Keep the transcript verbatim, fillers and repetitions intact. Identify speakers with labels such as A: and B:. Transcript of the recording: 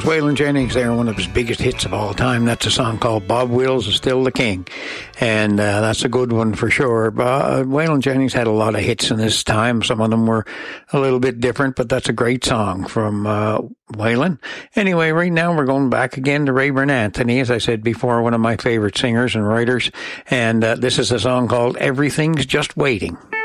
A: Waylon Jennings there, one of his biggest hits of all time. That's a song called Bob Wills is Still the King. And uh, that's a good one for sure. Uh, Waylon Jennings had a lot of hits in his time. Some of them were a little bit different, but that's a great song from uh, Waylon. Anyway, right now we're going back again to Rayburn Anthony, as I said before, one of my favorite singers and writers. And uh, this is a song called Everything's Just Waiting.